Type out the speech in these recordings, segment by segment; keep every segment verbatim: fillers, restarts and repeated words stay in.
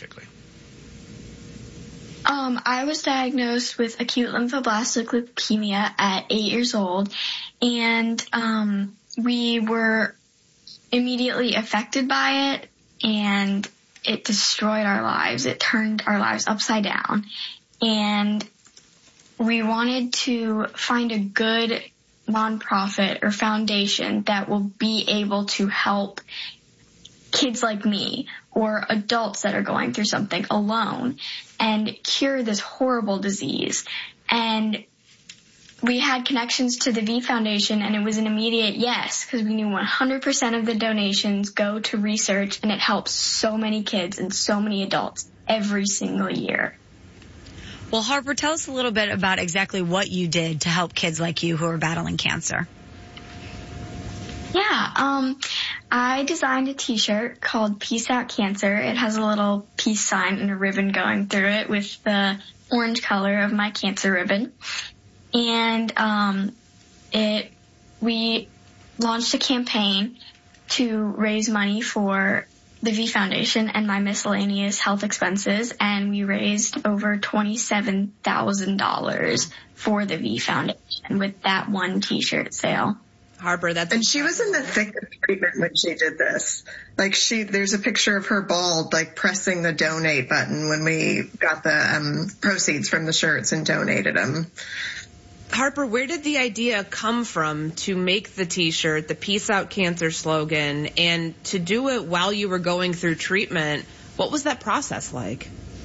specifically? Um, I was diagnosed with acute lymphoblastic leukemia at eight years old, and um, we were immediately affected by it, and it destroyed our lives. It turned our lives upside down, and we wanted to find a good nonprofit or foundation that will be able to help kids like me or adults that are going through something alone and cure this horrible disease. And we had connections to the V Foundation, and it was an immediate yes, because we knew one hundred percent of the donations go to research, and it helps so many kids and so many adults every single year. Well, Harper, tell us a little bit about exactly what you did to help kids like you who are battling cancer. Yeah, um, I designed a t-shirt called Peace Out Cancer. It has a little peace sign and a ribbon going through it with the orange color of my cancer ribbon. And um, it we launched a campaign to raise money for the V Foundation and my miscellaneous health expenses, and we raised over twenty-seven thousand dollars for the V Foundation with that one t-shirt sale. Harper, that's and she was in the thick of treatment when she did this. Like she, there's a picture of her bald, like pressing the donate button when we got the um, proceeds from the shirts and donated them. Harper, where did the idea come from to make the t-shirt, the Peace Out Cancer slogan, and to do it while you were going through treatment? What was that process like?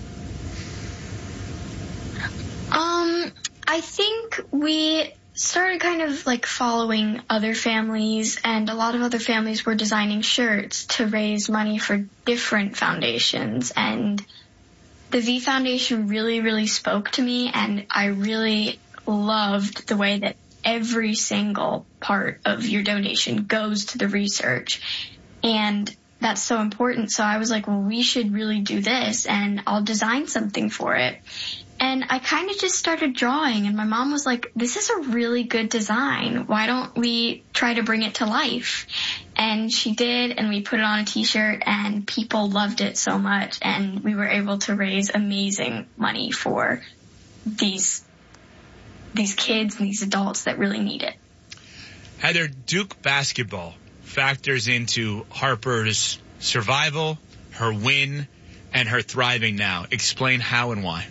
Um, I think we started kind of like following other families, and a lot of other families were designing shirts to raise money for different foundations, and the V Foundation really, really spoke to me, and I really loved the way that every single part of your donation goes to the research, and that's so important. So I was like, well, we should really do this, and I'll design something for it. And I kind of just started drawing, and my mom was like, this is a really good design. Why don't we try to bring it to life? And she did, and we put it on a t-shirt, and people loved it so much, and we were able to raise amazing money for these these kids and these adults that really need it. Heather, Duke basketball factors into Harper's survival, her win, and her thriving now. Explain how and why.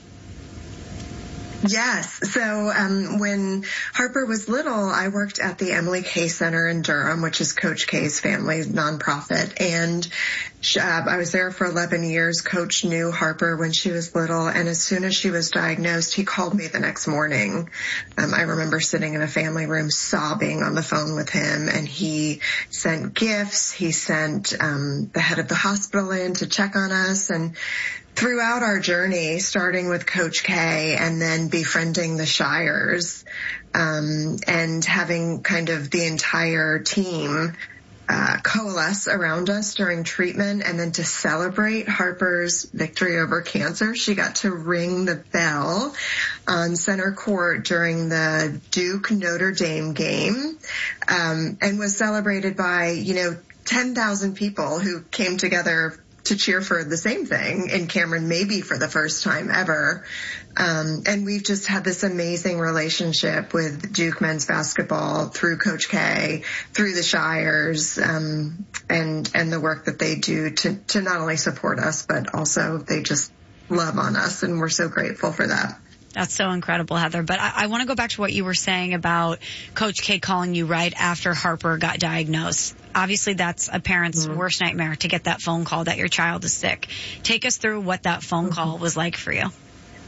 Yes. So um, when Harper was little, I worked at the Emily Kay Center in Durham, which is Coach K's family nonprofit. And uh, I was there for eleven years. Coach knew Harper when she was little. And as soon as she was diagnosed, he called me the next morning. Um, I remember sitting in a family room sobbing on the phone with him. And he sent gifts. He sent um, the head of the hospital in to check on us. And throughout our journey, starting with Coach K and then befriending the Shires, um, and having kind of the entire team uh, coalesce around us during treatment, and then to celebrate Harper's victory over cancer, she got to ring the bell on center court during the Duke Notre Dame game, um, and was celebrated by, you know, ten thousand people who came together to cheer for the same thing in Cameron, maybe for the first time ever. Um, and we've just had this amazing relationship with Duke men's basketball through Coach K, through the Shires, um, and, and the work that they do to, to not only support us, but also they just love on us. And we're so grateful for that. That's so incredible, Heather. But I, I want to go back to what you were saying about Coach K calling you right after Harper got diagnosed. Obviously, that's a parent's mm-hmm. worst nightmare, to get that phone call that your child is sick. Take us through what that phone mm-hmm. call was like for you.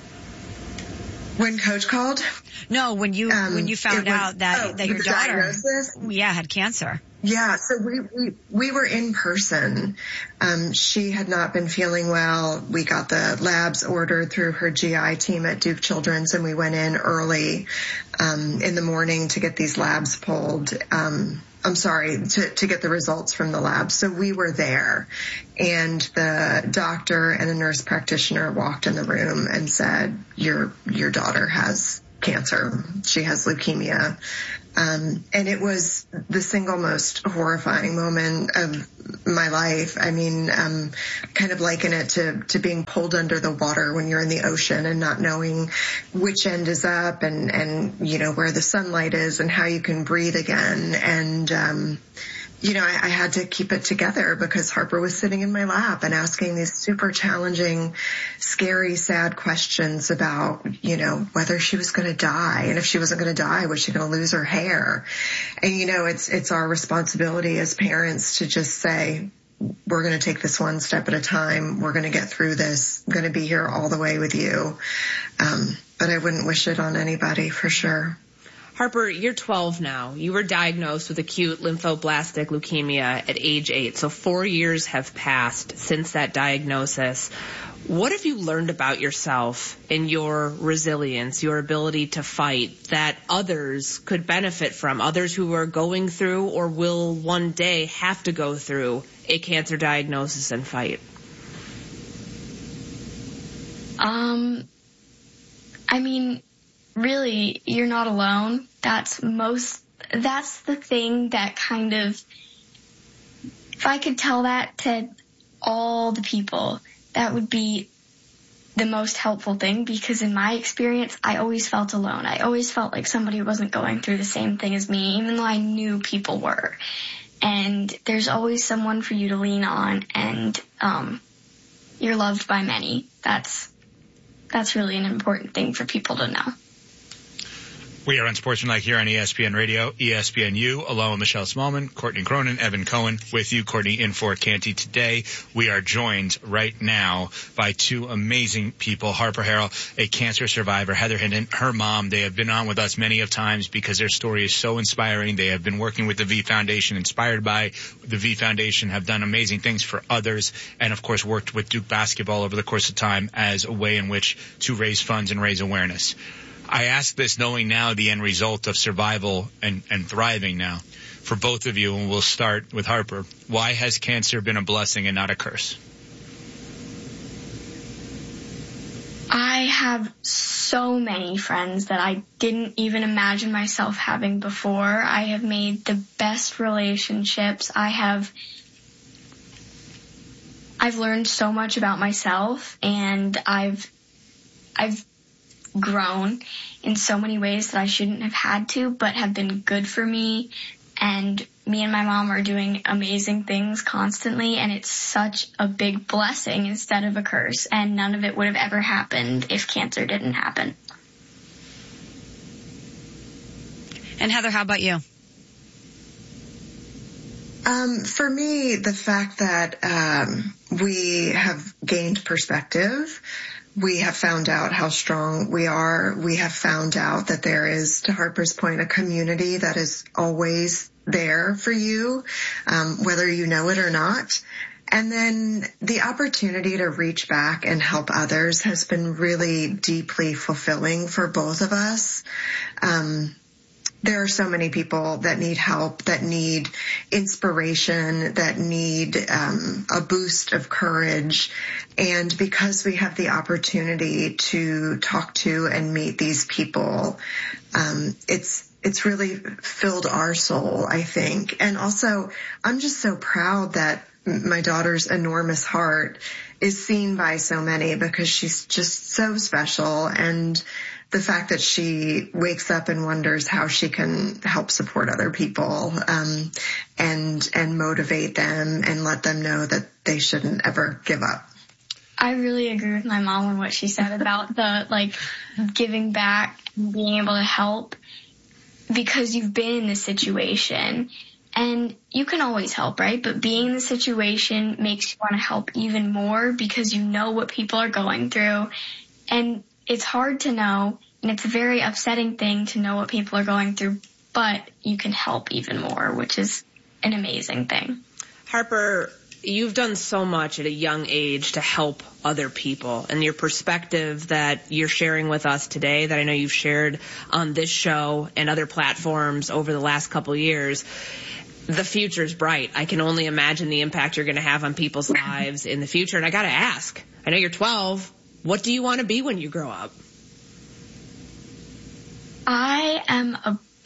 When Coach called? No, when you um, when you found was, out that oh, that your daughter diagnosis? yeah had cancer. Yeah, so we, we, we were in person. Um, she had not been feeling well. We got the labs ordered through her G I team at Duke Children's, and we went in early, um, in the morning to get these labs pulled. Um, I'm sorry, to, to get the results from the labs. So we were there, and the doctor and a nurse practitioner walked in the room and said, your, your daughter has cancer. She has leukemia. Um, and it was the single most horrifying moment of my life. I mean, um, kind of liken it to, to being pulled under the water when you're in the ocean and not knowing which end is up and, and, you know, where the sunlight is and how you can breathe again. And, um, you know, I, I had to keep it together because Harper was sitting in my lap and asking these super challenging, scary, sad questions about, you know, whether she was going to die. And if she wasn't going to die, was she going to lose her hair? And, you know, it's, it's our responsibility as parents to just say, we're going to take this one step at a time. We're going to get through this. I'm going to be here all the way with you. Um, but I wouldn't wish it on anybody for sure. Harper, you're twelve now. You were diagnosed with acute lymphoblastic leukemia at age eight. So four years have passed since that diagnosis. What have you learned about yourself and your resilience, your ability to fight that others could benefit from, others who are going through or will one day have to go through a cancer diagnosis and fight? Um, I mean, really, you're not alone. That's most, that's the thing that kind of, if I could tell that to all the people, that would be the most helpful thing, because in my experience, I always felt alone. I always felt like somebody wasn't going through the same thing as me, even though I knew people were. And there's always someone for you to lean on, and um, you're loved by many. That's, that's really an important thing for people to know. We are Unsportsmanlike here on E S P N Radio, E S P N U, along with Michelle Smallman, Courtney Cronin, Evan Cohen, with you, Courtney, in for Canty. Today, we are joined right now by two amazing people. Harper Harrell, a cancer survivor, Heather Hinton, her mom. They have been on with us many of times because their story is so inspiring. They have been working with the V Foundation, inspired by the V Foundation, have done amazing things for others, and of course worked with Duke basketball over the course of time as a way in which to raise funds and raise awareness. I ask this knowing now the end result of survival and, and thriving now for both of you, and we'll start with Harper. Why has cancer been a blessing and not a curse? I have so many friends that I didn't even imagine myself having before. I have made the best relationships. I have, I've learned so much about myself, and I've, I've grown in so many ways that I shouldn't have had to, but have been good for me. And me and my mom are doing amazing things constantly, and it's such a big blessing instead of a curse. And none of it would have ever happened if cancer didn't happen. And Heather, how about you? Um, for me, the fact that um, we have gained perspective. We have found out how strong we are. We have found out that there is, to Harper's point, a community that is always there for you, um, whether you know it or not. And then the opportunity to reach back and help others has been really deeply fulfilling for both of us. Um, There are so many people that need help, that need inspiration, that need um, a boost of courage. And because we have the opportunity to talk to and meet these people, um, it's it's really filled our soul, I think. And also, I'm just so proud that my daughter's enormous heart is seen by so many, because she's just so special. And the fact that she wakes up and wonders how she can help support other people, um, and, and motivate them and let them know that they shouldn't ever give up. I really agree with my mom on what she said about the, like, giving back and being able to help, because you've been in this situation. And you can always help, right? But being in the situation makes you want to help even more, because you know what people are going through. And it's hard to know, and it's a very upsetting thing to know what people are going through, but you can help even more, which is an amazing thing. Harper, you've done so much at a young age to help other people, and your perspective that you're sharing with us today, that I know you've shared on this show and other platforms over the last couple of years, the future's bright. I can only imagine the impact you're going to have on people's lives in the future. And I got to ask, I know you're twelve. What do you want to be when you grow up? I am a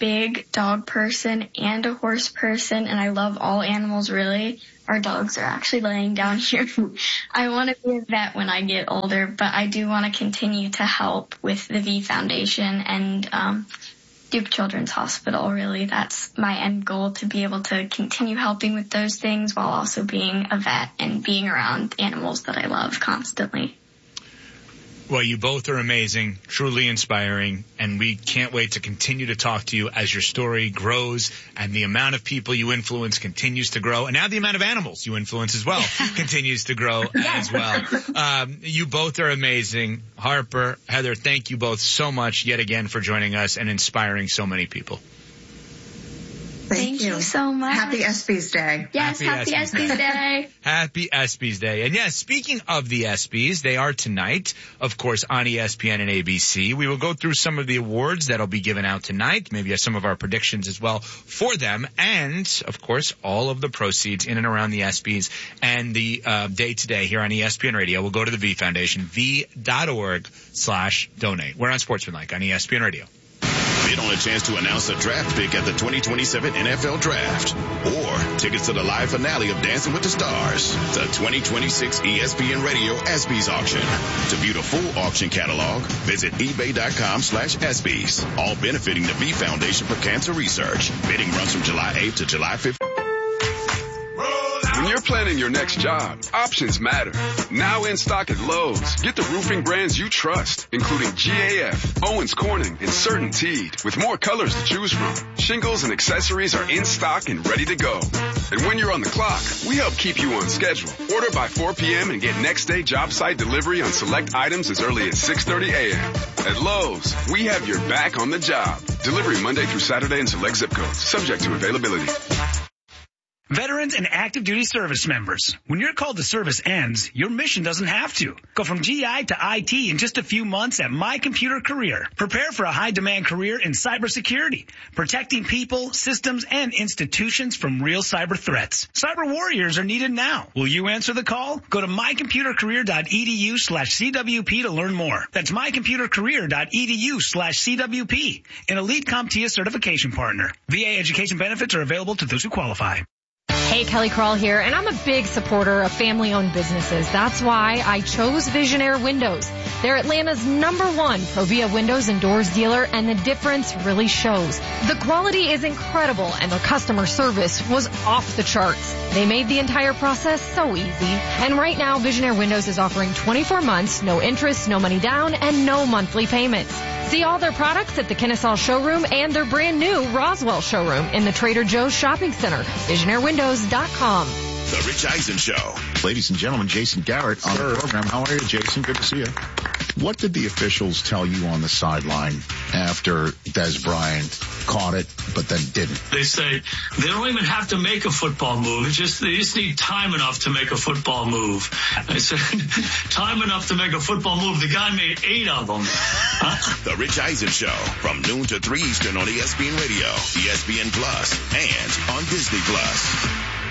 big dog person and a horse person, and I love all animals really. Our dogs are actually laying down here. I want to be a vet when I get older, but I do want to continue to help with the V Foundation and um, Duke Children's Hospital. Really, that's my end goal, to be able to continue helping with those things while also being a vet and being around animals that I love constantly. Well, you both are amazing, truly inspiring, and we can't wait to continue to talk to you as your story grows and the amount of people you influence continues to grow, and now the amount of animals you influence as well continues to grow as well. Um, you both are amazing. Harper, Heather, thank you both so much yet again for joining us and inspiring so many people. Thank, Thank you. you so much. Happy ESPYs Day. Yes, happy, happy ESPYs Day. Happy ESPYs Day. And yes, speaking of the ESPYs, they are tonight, of course, on E S P N and A B C. We will go through some of the awards that'll be given out tonight, maybe some of our predictions as well for them, and, of course, all of the proceeds in and around the ESPYs and the uh, day today here on E S P N Radio will go to the V Foundation, v.org slash donate. We're on Sportsmanlike on E S P N Radio. Bid on a chance to announce a draft pick at the twenty twenty-seven N F L Draft, or tickets to the live finale of Dancing with the Stars, the twenty twenty-six E S P N Radio ESPYs auction. To view the full auction catalog, visit ebay.com slash ESPYs, all benefiting the V Foundation for Cancer Research. Bidding runs from July eighth to July fifteenth. When you're planning your next job, options matter. Now in stock at Lowe's, get the roofing brands you trust, including G A F, Owens Corning, and CertainTeed, with more colors to choose from. Shingles and accessories are in stock and ready to go. And when you're on the clock, we help keep you on schedule. Order by four p.m. and get next day job site delivery on select items as early as six thirty a.m. At Lowe's, we have your back on the job. Delivery Monday through Saturday in select zip codes, subject to availability. Veterans and active duty service members. When your call to service ends, your mission doesn't have to. Go from G I to I T in just a few months at My Computer Career. Prepare for a high-demand career in cybersecurity, protecting people, systems, and institutions from real cyber threats. Cyber warriors are needed now. Will you answer the call? Go to mycomputercareer.edu slash CWP to learn more. That's mycomputercareer.edu slash CWP, an elite CompTIA certification partner. V A education benefits are available to those who qualify. Hey, Kelly Crawl here, and I'm a big supporter of family-owned businesses. That's why I chose Visionaire Windows. They're Atlanta's number one Provia windows and doors dealer, and the difference really shows. The quality is incredible, and their customer service was off the charts. They made the entire process so easy. And right now, Visionaire Windows is offering twenty-four months, no interest, no money down, and no monthly payments. See all their products at the Kennesaw showroom and their brand new Roswell showroom in the Trader Joe's Shopping Center. Visionaire Windows dot com. The Rich Eisen Show. Ladies and gentlemen, Jason Garrett on the program. How are you, Jason? Good to see you. What did the officials tell you on the sideline after Des Bryant caught it, but then didn't? They say they don't even have to make a football move. It's just they just need time enough to make a football move. I said, time enough to make a football move. The guy made eight of them. Huh? The Rich Eisen Show from noon to three Eastern on E S P N Radio, E S P N Plus, and on Disney Plus.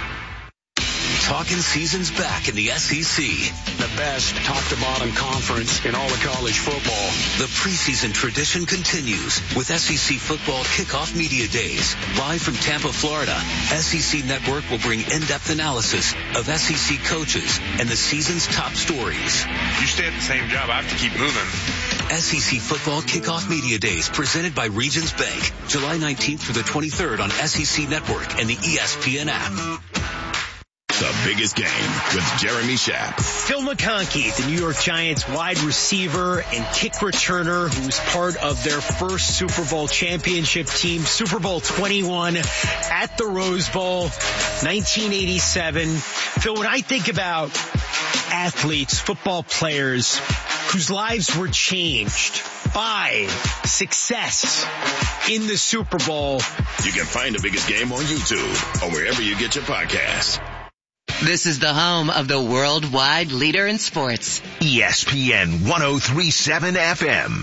Talking season's back in the S E C. The best top-to-bottom conference in all of college football. The preseason tradition continues with S E C Football Kickoff Media Days. Live from Tampa, Florida, S E C Network will bring in-depth analysis of S E C coaches and the season's top stories. You stay at the same job, I have to keep moving. S E C Football Kickoff Media Days presented by Regions Bank. July nineteenth through the twenty-third on S E C Network and the E S P N app. The biggest game with Jeremy Schaap. Phil McConkey, the New York Giants wide receiver and kick returner, who was part of their first Super Bowl championship team, Super Bowl twenty-one at the Rose Bowl, nineteen eighty-seven. Phil, when I think about athletes, football players whose lives were changed by success in the Super Bowl, you can find the biggest game on YouTube or wherever you get your podcasts. This is the home of the worldwide leader in sports. E S P N one oh three point seven F M.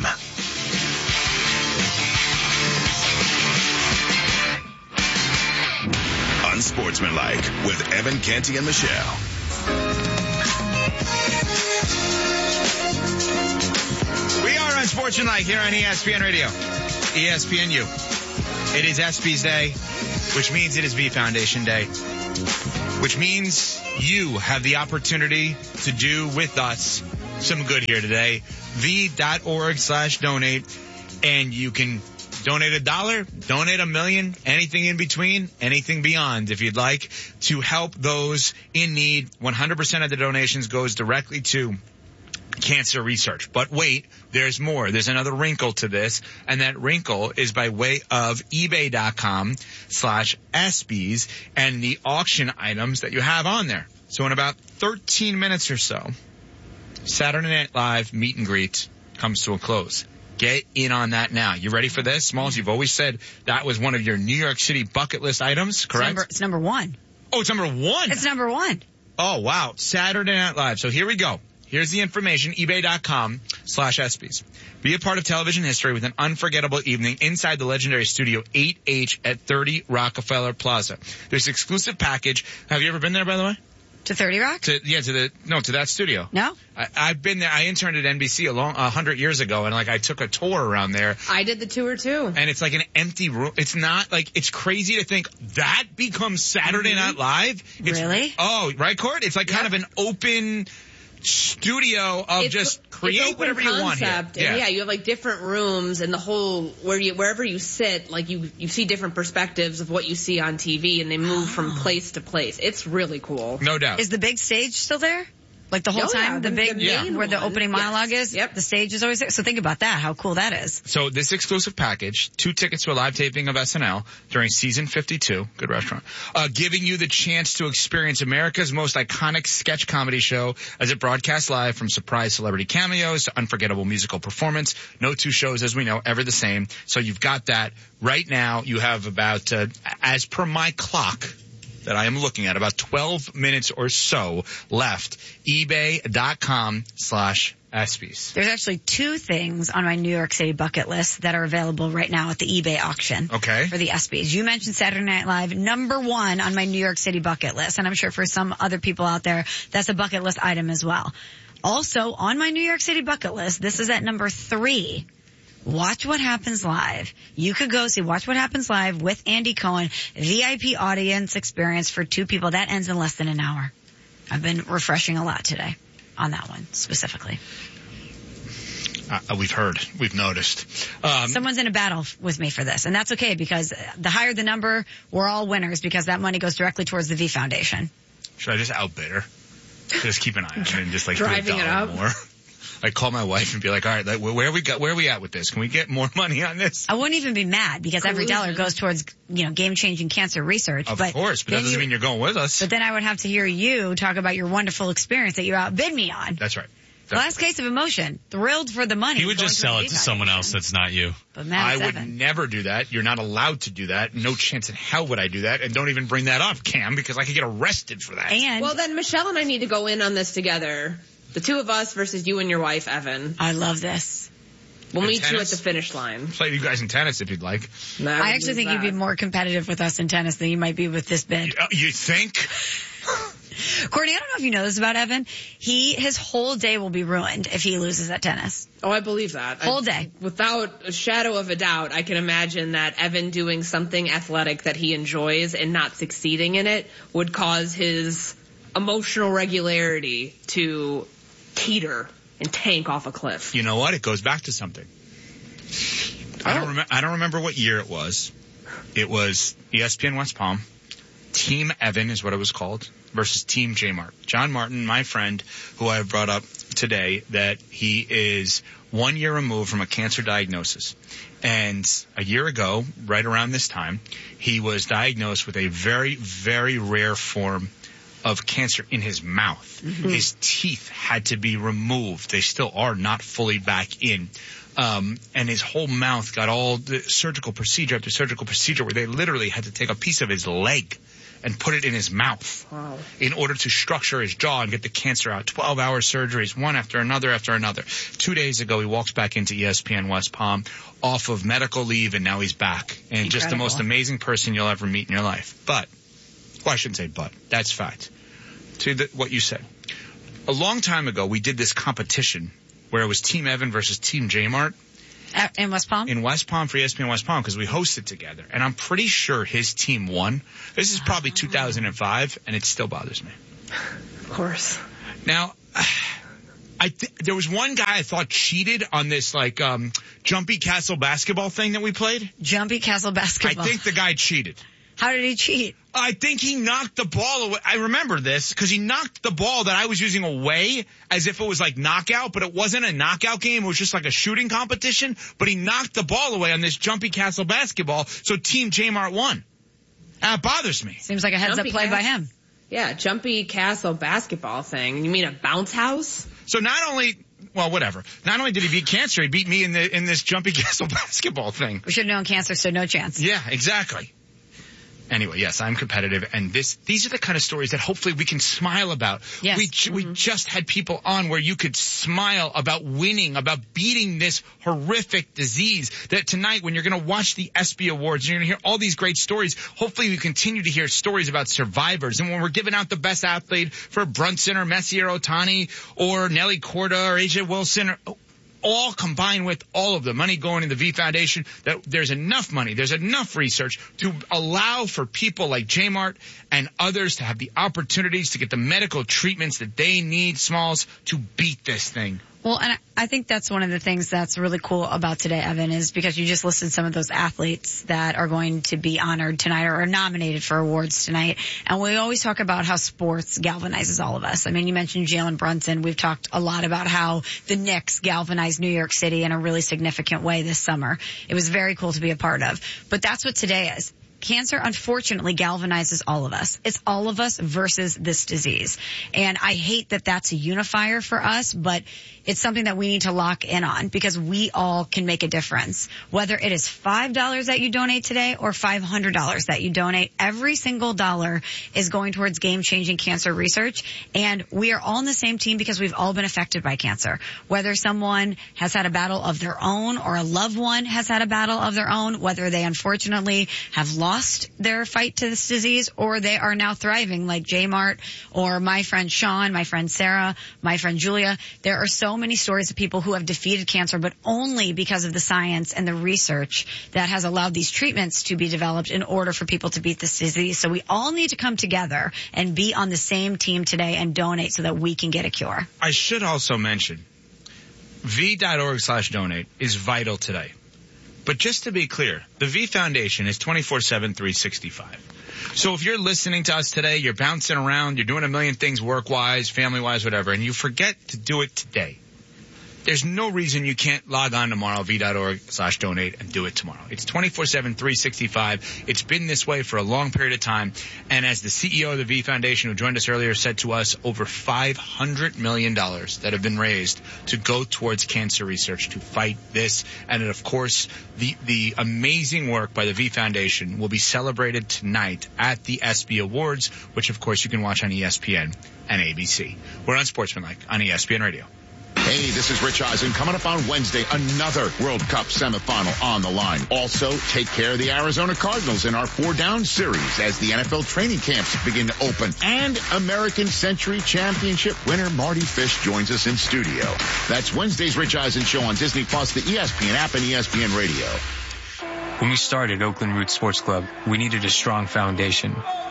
Unsportsmanlike with Evan Canty and Michelle. We are Unsportsmanlike here on E S P N Radio, E S P N U. It is ESPYs Day, which means it is V Foundation Day, which means you have the opportunity to do with us some good here today. V.org slash donate, and you can donate a dollar, donate a million, anything in between, anything beyond if you'd like to help those in need. one hundred percent of the donations goes directly to cancer research. But wait, there's more. There's another wrinkle to this, and that wrinkle is by way of ebay.com slash ESPYs and the auction items that you have on there. So in about thirteen minutes or so, Saturday Night Live meet and greet comes to a close. Get in on that now. You ready for this? Smalls, you've always said that was one of your New York City bucket list items, correct? It's number, it's number one. Oh, it's number one? It's number one. Oh, wow. Saturday Night Live. So here we go. Here's the information, ebay.com slash ESPYs. Be a part of television history with an unforgettable evening inside the legendary Studio eight H at thirty Rockefeller Plaza. This exclusive package. Have you ever been there, by the way? To thirty Rock? To, yeah, to the, no, to that studio. No? I, I've been there. I interned at N B C a long, a hundred years ago, and like I took a tour around there. I did the tour too. And it's like an empty room. It's not like, it's crazy to think that becomes Saturday Mm-hmm. Night Live. It's, really? Oh, right, Court? It's like yep. kind of an open studio of it's, just create it's open whatever you want here. And yeah. yeah, you have like different rooms, and the whole where you wherever you sit, like you you see different perspectives of what you see on T V, and they move from place to place. It's really cool. No doubt. Is the big stage still there? Like the whole oh, time, yeah, the, the big, the yeah. where the opening yes. monologue is, yep. the stage is always there. So think about that, how cool that is. So this exclusive package, two tickets to a live taping of S N L during season fifty-two, good restaurant, uh, giving you the chance to experience America's most iconic sketch comedy show as it broadcasts live from surprise celebrity cameos to unforgettable musical performance. No two shows, as we know, ever the same. So you've got that right now. You have about, uh, as per my clock, that I am looking at, about twelve minutes or so left. ebay.com slash ESPYs. There's actually two things on my New York City bucket list that are available right now at the eBay auction. Okay. For the ESPYs. You mentioned Saturday Night Live, number one on my New York City bucket list. And I'm sure for some other people out there, that's a bucket list item as well. Also, on my New York City bucket list, this is at number three. Watch What Happens Live. You could go see Watch What Happens Live with Andy Cohen, V I P audience experience for two people. That ends in less than an hour. I've been refreshing a lot today on that one specifically. Uh, we've heard. We've noticed. Um, Someone's in a battle with me for this, and that's okay because the higher the number, we're all winners because that money goes directly towards the V Foundation. Should I just outbid her? Just keep an eye on it and just like driving do a it up more. I call my wife and be like, all right, like, where are we got, where are we at with this? Can we get more money on this? I wouldn't even be mad because every dollar goes towards, you know, game-changing cancer research. Of but course, but that doesn't you, mean you're going with us. But then I would have to hear you talk about your wonderful experience that you outbid me on. That's right. That's Last case of emotion. Thrilled for the money. He would just sell it to someone else that's not you. But Matt, I would Evan. never do that. You're not allowed to do that. No chance in hell would I do that. And don't even bring that up, Cam, because I could get arrested for that. And well, then Michelle and I need to go in on this together. The two of us versus you and your wife, Evan. I love this. We'll In meet tennis? you at the finish line. Play you guys in tennis if you'd like. No, I, I actually think that. You'd be more competitive with us in tennis than you might be with this bid. You, you think? Courtney, I don't know if you know this about Evan. He, his whole day will be ruined if he loses at tennis. Oh, I believe that. Whole I, day. Without a shadow of a doubt, I can imagine that Evan doing something athletic that he enjoys and not succeeding in it would cause his emotional regularity to teeter and tank off a cliff. You know what? It goes back to something. I don't remember. I don't remember what year it was. It was E S P N West Palm. Team Evan is what it was called versus Team J Mart. John Martin, my friend, who I have brought up today, that he is one year removed from a cancer diagnosis. And a year ago, right around this time, he was diagnosed with a very, very rare form of cancer in his mouth. Mm-hmm. His teeth had to be removed. They still are not fully back in. Um, and his whole mouth got all the surgical procedure after surgical procedure where they literally had to take a piece of his leg and put it in his mouth. Wow. In order to structure his jaw and get the cancer out. twelve hour surgeries, one after another after another. Two days ago, he walks back into E S P N West Palm off of medical leave, and now he's back. And Incredible. Just the most amazing person you'll ever meet in your life. But, well, I shouldn't say but. That's fact. To the, what you said. A long time ago, we did this competition where it was Team Evan versus Team J Mart. At, in West Palm? In West Palm for E S P N West Palm because we hosted together. And I'm pretty sure his team won. This is probably two thousand five, and it still bothers me. Of course. Now, I th- there was one guy I thought cheated on this, like, um, Jumpy Castle basketball thing that we played. Jumpy Castle basketball. I think the guy cheated. How did he cheat? I think he knocked the ball away. I remember this because he knocked the ball that I was using away as if it was like knockout, but it wasn't a knockout game. It was just like a shooting competition, but he knocked the ball away on this Jumpy Castle basketball, so Team J-Mart won. That bothers me. Seems like a heads-up Jumpy play Cas- by him. Yeah, Jumpy Castle basketball thing. You mean a bounce house? So not only... Well, whatever. Not only did he beat Cancer, he beat me in the in this Jumpy Castle basketball thing. We should have known Cancer stood no chance. Yeah, exactly. Anyway, yes, I'm competitive, and this these are the kind of stories that hopefully we can smile about. Yes. We mm-hmm. we just had people on where you could smile about winning, about beating this horrific disease. That tonight, when you're going to watch the ESPY Awards, and you're going to hear all these great stories, hopefully we continue to hear stories about survivors. And when we're giving out the best athlete for Brunson or Messi or Ohtani or Nelly Corda or A J Wilson or... all combined with all of the money going to the V Foundation, that there's enough money, there's enough research to allow for people like J-Mart and others to have the opportunities to get the medical treatments that they need, Smalls, to beat this thing. Well, and I think that's one of the things that's really cool about today, Evan, is because you just listed some of those athletes that are going to be honored tonight or are nominated for awards tonight. And we always talk about how sports galvanizes all of us. I mean, you mentioned Jalen Brunson. We've talked a lot about how the Knicks galvanized New York City in a really significant way this summer. It was very cool to be a part of. But that's what today is. Cancer, unfortunately, galvanizes all of us. It's all of us versus this disease. And I hate that that's a unifier for us, but it's something that we need to lock in on because we all can make a difference. Whether it is five dollars that you donate today or five hundred dollars that you donate, every single dollar is going towards game-changing cancer research. And we are all in the same team because we've all been affected by cancer. Whether someone has had a battle of their own or a loved one has had a battle of their own, whether they unfortunately have lost their fight to this disease or they are now thriving like J-Mart or my friend Sean, my friend Sarah, my friend Julia. There are so many stories of people who have defeated cancer, but only because of the science and the research that has allowed these treatments to be developed in order for people to beat this disease. So we all need to come together and be on the same team today and donate so that we can get a cure. I should also mention, v.org slash donate is vital today. But just to be clear, the V Foundation is twenty-four seven, three sixty-five. So if you're listening to us today, you're bouncing around, you're doing a million things work-wise, family-wise, whatever, and you forget to do it today, there's no reason you can't log on tomorrow, v.org slash donate, and do it tomorrow. It's twenty-four seven, three sixty-five. It's been this way for a long period of time. And as the C E O of the V Foundation, who joined us earlier, said to us, over five hundred million dollars that have been raised to go towards cancer research to fight this. And of course, the, the amazing work by the V Foundation will be celebrated tonight at the ESPY Awards, which of course you can watch on E S P N and A B C. We're on Sportsmanlike on E S P N Radio. Hey, this is Rich Eisen. Coming up on Wednesday, another World Cup semifinal on the line. Also, take care of the Arizona Cardinals in our four down series as the N F L training camps begin to open. And American Century Championship winner Marty Fish joins us in studio. That's Wednesday's Rich Eisen Show on Disney Plus, the E S P N app, and E S P N Radio. When we started Oakland Roots Sports Club, we needed a strong foundation.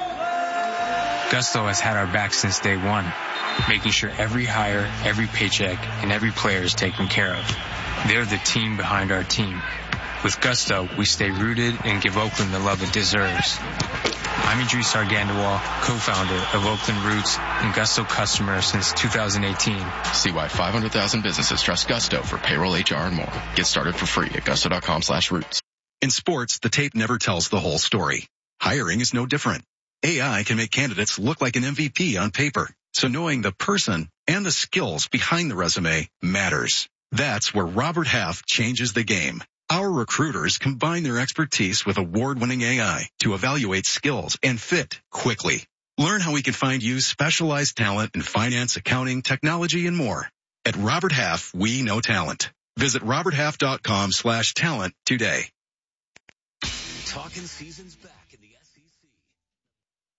Gusto has had our back since day one, making sure every hire, every paycheck, and every player is taken care of. They're the team behind our team. With Gusto, we stay rooted and give Oakland the love it deserves. I'm Idris Argandawal, co-founder of Oakland Roots and Gusto customer since two thousand eighteen. See why five hundred thousand businesses trust Gusto for payroll, H R, and more. Get started for free at gusto.com slash roots. In sports, the tape never tells the whole story. Hiring is no different. A I can make candidates look like an M V P on paper. So knowing the person and the skills behind the resume matters. That's where Robert Half changes the game. Our recruiters combine their expertise with award-winning A I to evaluate skills and fit quickly. Learn how we can find you specialized talent in finance, accounting, technology, and more. At Robert Half, we know talent. Visit roberthalf.com slash talent today. Talking seasons back.